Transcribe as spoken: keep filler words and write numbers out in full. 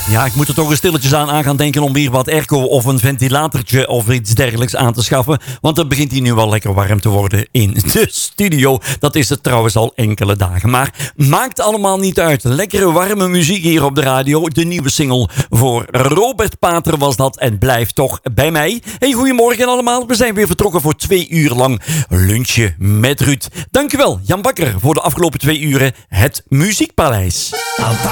Ja, ik moet er toch een stilletjes aan, aan gaan denken om weer wat airco of een ventilatortje of iets dergelijks aan te schaffen. Want het begint hier nu wel lekker warm te worden in de studio. Dat is het trouwens al enkele dagen. Maar maakt allemaal niet uit. Lekkere warme muziek hier op de radio. De nieuwe single voor Robert Pater was dat en blijft toch bij mij. Hey, goedemorgen allemaal. We zijn weer vertrokken voor twee uur lang lunchen met Ruud. Dankjewel Jan Bakker voor de afgelopen twee uren het Muziekpaleis.